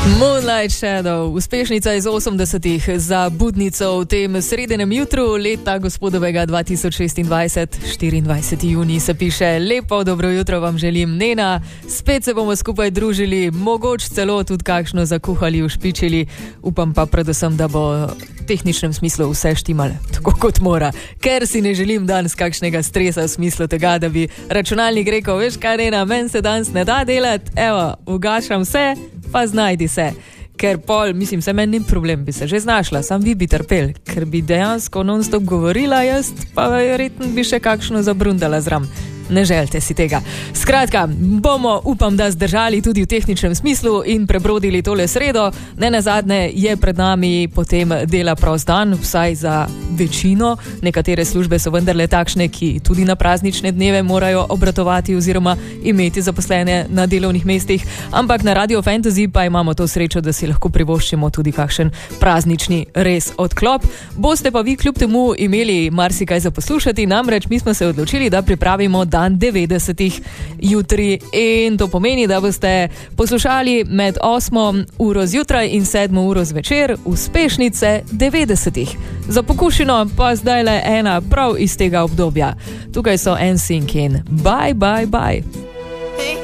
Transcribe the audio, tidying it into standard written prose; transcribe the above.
Moonlight Shadow, uspešnica iz 80-ih za budnico v tem sredenem jutru leta gospodovega 2026, 24. junij se piše. Lepo dobro jutro vam želim, Nena, spet se bomo skupaj družili, mogoče celo tudi kakšno zakuhali, ušpičili, upam pa predvsem, da bo v tehničnem smislu vse štimal tako kot mora, ker si ne želim danes kakšnega stresa v smislu tega, da bi računalnik rekel, veš kaj, Nena, meni se danes ne da delati, evo, ugašam vse, pa znajdi se. Ker pol, mislim, se meni ni problem, bi se že znašla, sam vi bi trpel, ker bi dejansko non-stop govorila, jaz pa verjetno bi še kakšno zabrundala zram. Ne želte si tega. Skratka, bomo, upam, da zdržali tudi v tehničnem smislu in prebrodili tole sredo. Nenazadnje je pred nami potem dela prost dan, vsaj za večino. Nekatere službe so vendarle takšne, ki tudi na praznične dneve morajo obratovati oziroma imeti zaposlene na delovnih mestih. Ampak na Radio Fantasy pa imamo to srečo, da si lahko privoščimo tudi kakšen praznični res odklop. Boste pa vi kljub temu imeli marsikaj za poslušati, namreč mi smo se odločili, da pripravimo dan 90. jutri in to pomeni, da boste poslušali med 8. uro zjutraj in 7. uro zvečer uspešnice 90. Za pokušino pa zdaj le ena prav iz tega obdobja. Tukaj so NSYNC in Bye Bye Bye.